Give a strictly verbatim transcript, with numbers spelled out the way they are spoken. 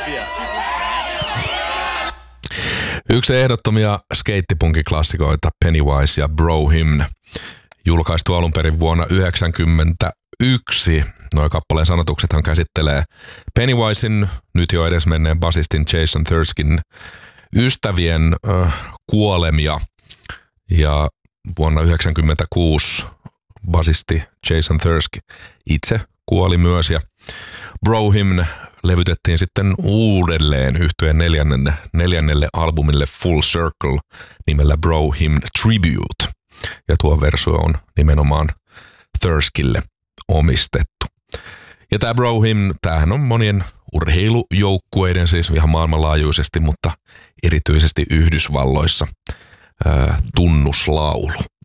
Yksi ehdottomia skeittipunkiklassikoita, Pennywise ja Bro Hymn, julkaistu alun perin vuonna yhdeksänkymmentäyksi. Nuo kappaleen sanotuksethan käsittelee Pennywisen, nyt jo edesmenneen basistin Jason Thurskin ystävien äh, kuolemia. Ja vuonna yhdeksänkymmentäkuusi basisti Jason Thirsk itse kuoli myös. Ja Bro Hymn levytettiin sitten uudelleen yhtyeen neljännelle, neljännelle albumille Full Circle nimellä Bro Hymn Tribute. Ja tuo versio on nimenomaan Thirskille omistettu. Ja tämä Bro Hymn, tämähän on monien urheilujoukkueiden siis ihan maailmanlaajuisesti, mutta erityisesti Yhdysvalloissa ää, tunnuslaulu.